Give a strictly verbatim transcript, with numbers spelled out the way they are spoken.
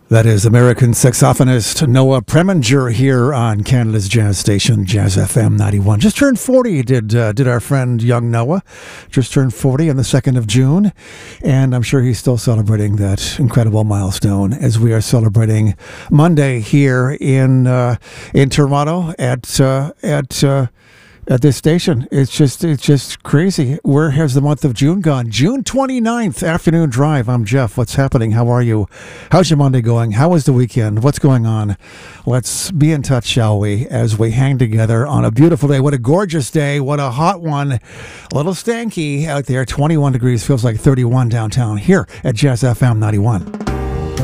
That is American saxophonist Noah Preminger here on Canada's jazz station, Jazz F M ninety-one. Just turned forty, did uh, did our friend young Noah. Just turned forty on the second of June, and I'm sure he's still celebrating that incredible milestone as we are celebrating Monday here in uh, in Toronto at uh, at. Uh, At this station. It's just it's just crazy. Where has the month of June gone? June twenty-ninth, afternoon drive. I'm Jeff. What's happening? How are you? How's your Monday going? How was the weekend? What's going on? Let's be in touch, shall we, as we hang together on a beautiful day. What a gorgeous day. What a hot one. A little stanky out there. twenty-one degrees. Feels like thirty-one downtown here at Jazz F M ninety-one.